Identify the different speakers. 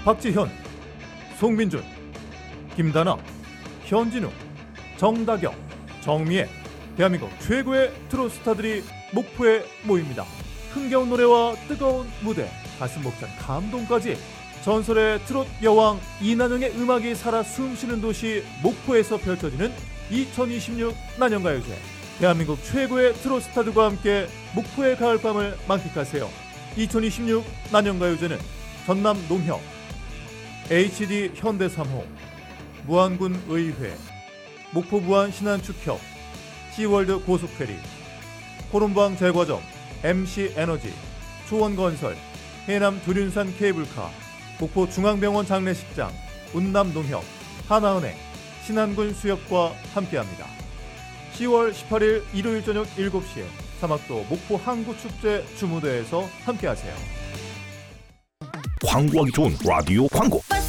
Speaker 1: 박지현, 송민준, 김다나, 현진우, 정다경, 정미애, 대한민국 최고의 트롯 스타들이 목포에 모입니다. 흥겨운 노래와 뜨거운 무대, 가슴 벅찬 감동까지 전설의 트롯 여왕 이난영의 음악이 살아 숨쉬는 도시 목포에서 펼쳐지는 2026 난영가요제. 대한민국 최고의 트롯 스타들과 함께 목포의 가을밤을 만끽하세요. 2026 난영가요제는 전남 농협, HD 현대3호, 무안군 의회, 목포 무안 신안축협, 시월드 고속페리, 호rum방 제과점, MC 에너지, 초원건설, 해남 두륜산 케이블카, 목포 중앙병원 장례식장, 운남농협, 하나은행, 신안군 수협과 함께합니다. 10월 18일 일요일 저녁 7시에 사막도 목포 항구축제 주무대에서 함께하세요.
Speaker 2: 광고하기 좋은 라디오 광고.